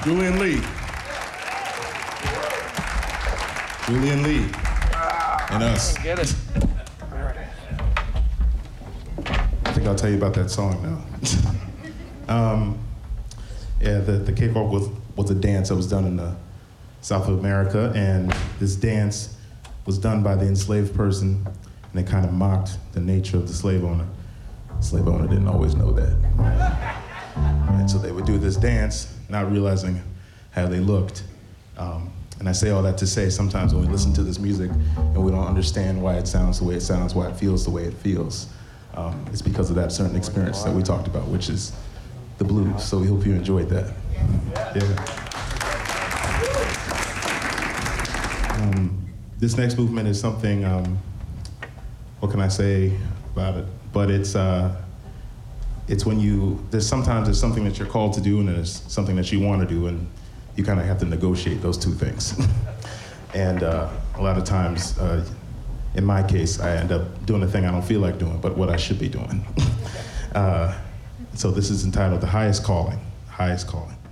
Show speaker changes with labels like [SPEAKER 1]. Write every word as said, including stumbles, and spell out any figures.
[SPEAKER 1] Julian Lee. Julian Lee. And us.
[SPEAKER 2] Get it.
[SPEAKER 1] I think I'll tell you about that song now. um, yeah, the, the cakewalk was, was a dance that was done in the South of America, and this dance was done by the enslaved person, and it kind of mocked the nature of the slave owner. The slave owner didn't always know that. And so they would do this dance, not realizing how they looked. Um, and I say all that to say, sometimes when we listen to this music and we don't understand why it sounds the way it sounds, why it feels the way it feels, um, it's because of that certain experience that we talked about, which is the blues. So we hope you enjoyed that. Yeah. Um, this next movement is something, um, what can I say about it? But it's, uh, it's when you, there's sometimes there's something that you're called to do and there's something that you want to do, and you kind of have to negotiate those two things. And uh, a lot of times, uh, in my case, I end up doing the thing I don't feel like doing, but what I should be doing. uh, so this is entitled The Highest Calling, Highest Calling.